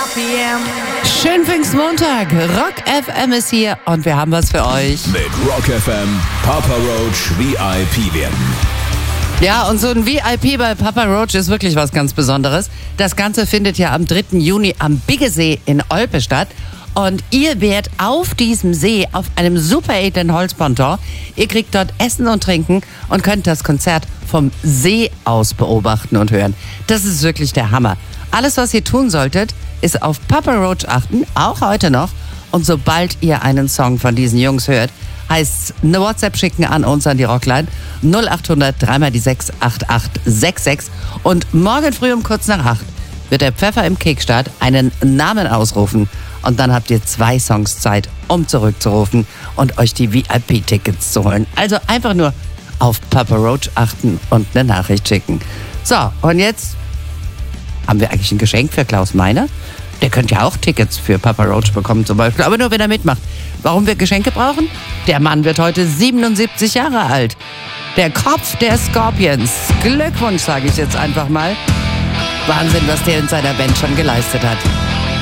p.m. Schönen Pfingstmontag. Rock FM ist hier und wir haben was für euch. Mit Rock FM Papa Roach VIP werden. Ja, und so ein VIP bei Papa Roach ist wirklich was ganz Besonderes. Das Ganze findet ja am 3. Juni am Biggesee in Olpe statt. Und ihr werdet auf diesem See auf einem super edlen Holzponton. Ihr kriegt dort Essen und Trinken und könnt das Konzert vom See aus beobachten und hören. Das ist wirklich der Hammer. Alles, was ihr tun solltet, ist auf Papa Roach achten, auch heute noch. Und sobald ihr einen Song von diesen Jungs hört, heißt eine WhatsApp schicken an uns an die Rockline 0800 3x6 8866. Und morgen früh um kurz nach 8 wird der Pfeffer im Kickstart einen Namen ausrufen. Und dann habt ihr 2 Songs Zeit, um zurückzurufen und euch die VIP-Tickets zu holen. Also einfach nur auf Papa Roach achten und eine Nachricht schicken. So, und jetzt haben wir eigentlich ein Geschenk für Klaus Meiner. Der könnte ja auch Tickets für Papa Roach bekommen zum Beispiel, aber nur wenn er mitmacht. Warum wir Geschenke brauchen? Der Mann wird heute 77 Jahre alt. Der Kopf der Scorpions. Glückwunsch, sage ich jetzt einfach mal. Wahnsinn, was der in seiner Band schon geleistet hat.